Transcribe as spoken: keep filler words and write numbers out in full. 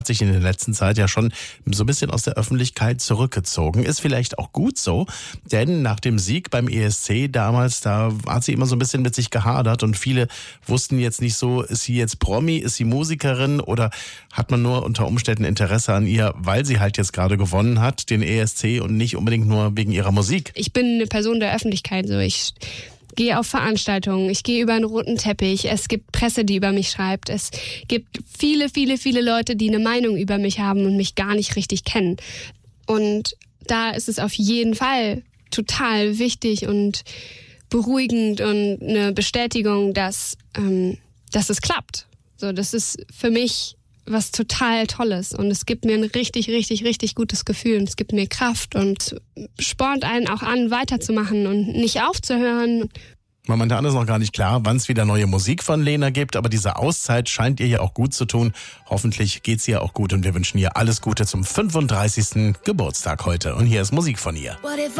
sich in der letzten Zeit ja schon so ein bisschen aus der Öffentlichkeit zurückgezogen. Ist vielleicht auch gut so, denn nach dem Sieg beim E S C damals, da hat sie immer so ein bisschen mit sich gehadert und viele wussten jetzt nicht so, ist sie jetzt Promi, ist sie Musikerin oder hat man nur unter Umständen Interesse an ihr, weil sie halt jetzt gerade gewonnen hat, den E S C und nicht unbedingt nur wegen ihrer Musik. Ich bin eine Person der Öffentlichkeit, so ich gehe auf Veranstaltungen, ich gehe über einen roten Teppich, es gibt Presse, die über mich schreibt, es gibt viele, viele, viele Leute, die eine Meinung über mich haben und mich gar nicht richtig kennen. Und da ist es auf jeden Fall total wichtig und beruhigend und eine Bestätigung, dass, ähm, dass es klappt. So, das ist für mich was total Tolles und es gibt mir ein richtig, richtig, richtig gutes Gefühl und es gibt mir Kraft und spornt einen auch an, weiterzumachen und nicht aufzuhören. Momentan ist noch gar nicht klar, wann es wieder neue Musik von Lena gibt, aber diese Auszeit scheint ihr ja auch gut zu tun. Hoffentlich geht's ihr auch gut und wir wünschen ihr alles Gute zum fünfunddreißigsten Geburtstag heute. Und hier ist Musik von ihr.